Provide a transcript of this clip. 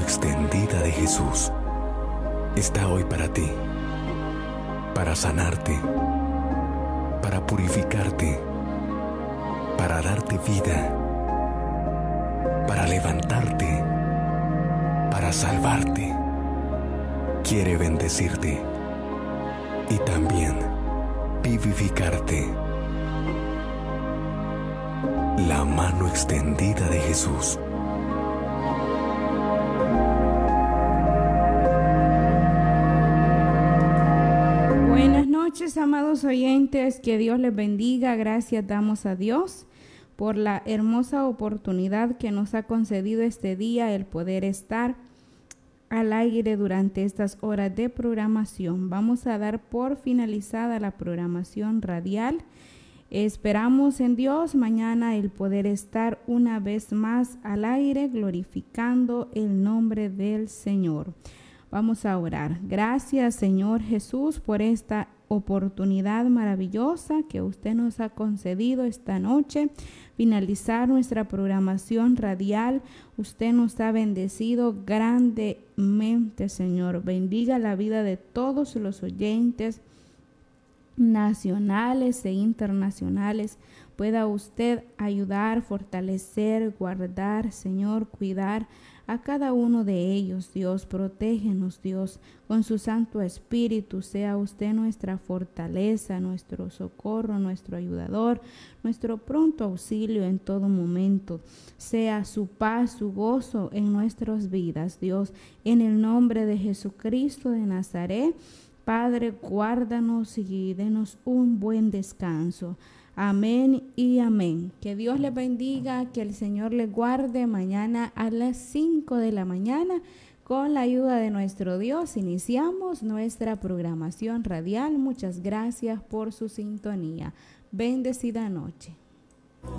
extendida de Jesús está hoy para ti, para sanarte, para purificarte, para darte vida, para levantarte, para salvarte. Quiere bendecirte y también vivificarte. La mano extendida de Jesús. Buenas noches, amados oyentes, que Dios les bendiga. Gracias damos a Dios por la hermosa oportunidad que nos ha concedido este día, el poder estar al aire durante estas horas de programación. Vamos a dar por finalizada la programación radial. Esperamos en Dios mañana el poder estar una vez más al aire glorificando el nombre del Señor. Vamos a orar. Gracias, Señor Jesús, por esta oportunidad maravillosa que usted nos ha concedido esta noche, finalizar nuestra programación radial. Usted nos ha bendecido grandemente, Señor. Bendiga la vida de todos los oyentes nacionales e internacionales. Pueda usted ayudar, fortalecer, guardar, Señor, cuidar a cada uno de ellos. Dios, protégenos, Dios, con su Santo Espíritu. Sea usted nuestra fortaleza, nuestro socorro, nuestro ayudador, nuestro pronto auxilio en todo momento. Sea su paz, su gozo en nuestras vidas, Dios, en el nombre de Jesucristo de Nazaret. Padre, guárdanos y denos un buen descanso. Amén y amén. Que Dios les bendiga, que el Señor les guarde. Mañana a las 5 de la mañana, con la ayuda de nuestro Dios, iniciamos nuestra programación radial. Muchas gracias por su sintonía. Bendecida noche.